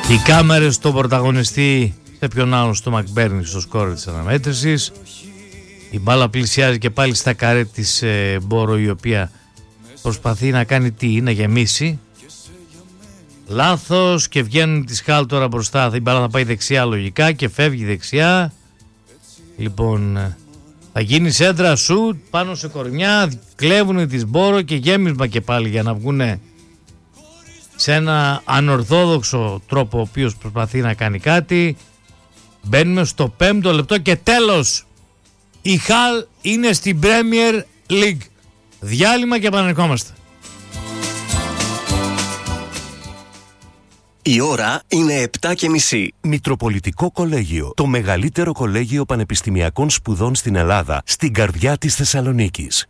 Οι κάμερες στον πρωταγωνιστή, σε ποιον άλλον, στο Μακμπέρνι, στο σκόρ της αναμέτρησης. Η μπάλα πλησιάζει και πάλι στα καρέ της Μπόρο, η οποία προσπαθεί να κάνει τι, να γεμίσει. Λάθος και βγαίνουν τη Χάλ τώρα μπροστά. Η μπάλα θα πάει δεξιά λογικά και φεύγει δεξιά. Λοιπόν, θα γίνει σέντρα σουτ πάνω σε κορμιά, κλέβουν τη Μπόρο και γέμισμα και πάλι για να βγουν σε ένα ανορθόδοξο τρόπο ο οποίος προσπαθεί να κάνει κάτι. Μπαίνουμε στο 5ο λεπτό και τέλος. Η Χάλ είναι στην Premier League. Διάλειμμα και επανερχόμαστε. Η ώρα είναι 7:30. Μητροπολιτικό Κολέγιο. Το μεγαλύτερο κολέγιο πανεπιστημιακών σπουδών στην Ελλάδα, στην καρδιά της Θεσσαλονίκης.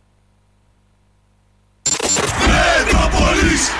Μετρόπολης!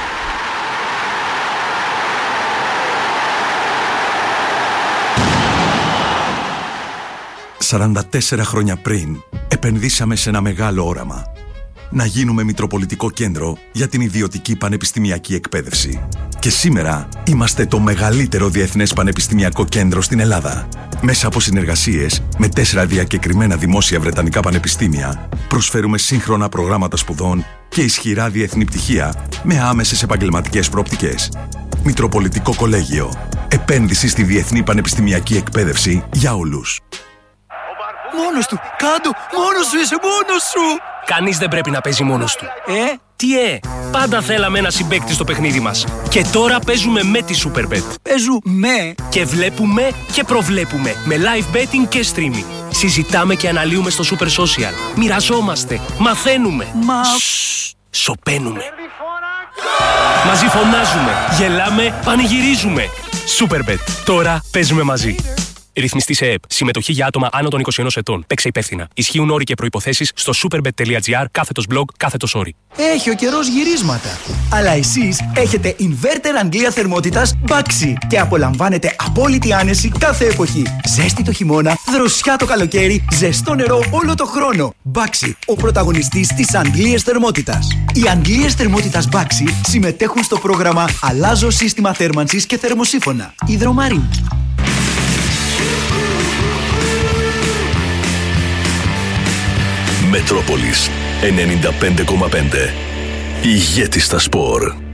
«44 χρόνια πριν επενδύσαμε σε ένα μεγάλο όραμα. Να γίνουμε Μητροπολιτικό Κέντρο για την ιδιωτική πανεπιστημιακή εκπαίδευση. Και σήμερα είμαστε το μεγαλύτερο διεθνές πανεπιστημιακό κέντρο στην Ελλάδα. Μέσα από συνεργασίες με 4 διακεκριμένα δημόσια βρετανικά πανεπιστήμια, προσφέρουμε σύγχρονα προγράμματα σπουδών και ισχυρά διεθνή πτυχία με άμεσες επαγγελματικές προοπτικές. Μητροπολιτικό Κολέγιο. Επένδυση στη διεθνή πανεπιστημιακή εκπαίδευση για όλους. Μόνος του! Κάντο! Μόνος σου είσαι! Μόνος σου! Κανείς δεν πρέπει να παίζει μόνος του. Τι πάντα θέλαμε ένα συμπαίκτη στο παιχνίδι μας. Και τώρα παίζουμε με τη Superbet. Παίζουμε! Και βλέπουμε και προβλέπουμε. Με live betting και streaming. Συζητάμε και αναλύουμε στο Super Social. Μοιραζόμαστε. Μαθαίνουμε. Σωπαίνουμε. Μαζί φωνάζουμε. Γελάμε. Πανηγυρίζουμε. Superbet. Τώρα παίζουμε μαζί. Ρυθμιστή σε ΕΕΠ. Συμμετοχή για άτομα άνω των 21 ετών. Παίξε υπεύθυνα. Ισχύουν όροι και προϋποθέσεις στο superbet.gr/blog/όροι. Έχει ο καιρός γυρίσματα. Αλλά εσείς έχετε inverter Αγγλία θερμότητας Baxi και απολαμβάνετε απόλυτη άνεση κάθε εποχή. Ζέστη το χειμώνα, δροσιά το καλοκαίρι, ζεστό νερό όλο το χρόνο. Baxi, ο πρωταγωνιστής της Αγγλίας θερμότητας. Οι Αγγλίες θερμότητας Baxi συμμετέχουν στο πρόγραμμα Αλλάζω σύστημα θέρμανσης και θερμοσύφωνα. Υδρομαρή. Μετρόπολης 95,5. Ηγέτη στα σπορ.